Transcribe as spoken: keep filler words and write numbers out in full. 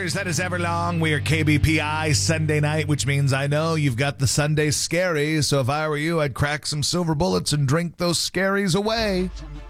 Sutter's That Is Everlong. We are K B P I Sunday night, which means I know you've got the Sunday scaries. So if I were you, I'd crack some silver bullets and drink those scaries away.